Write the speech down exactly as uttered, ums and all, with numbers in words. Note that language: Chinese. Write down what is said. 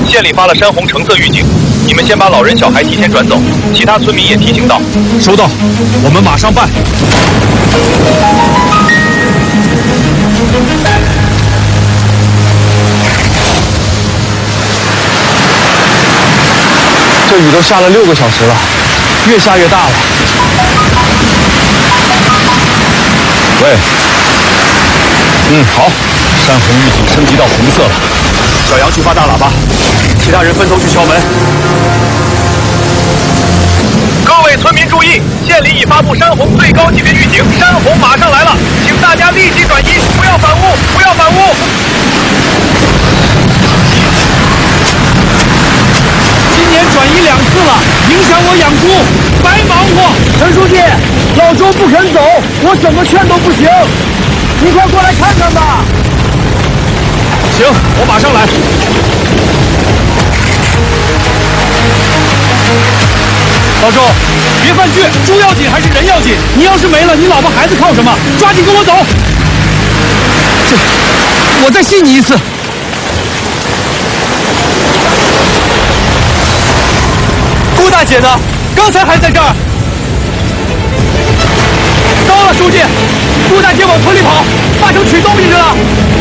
县里发了山洪橙色预警，你们先把老人小孩提前转走，其他村民也提醒到。 收到，我们马上办。这雨都下了六个小时了，越下越大了。喂，嗯，好，山洪预警升级到红色了。小杨去发大喇叭，其他人分头去敲门。 各位村民注意，县里已发布山洪最高级别预警，山洪马上来了，请大家立即转移，不要反屋，不要反屋。 今年转移两次了，影响我养猪，白忙活。 陈书记，老周不肯走，我怎么劝都不行，你快过来看看吧。 行，我马上来。老周，别犯倔，猪要紧还是人要紧？你要是没了，你老婆孩子靠什么？抓紧跟我走。这，我再信你一次。顾大姐呢？刚才还在这儿。糟了，书记，顾大姐往村里跑，八成取东西去了。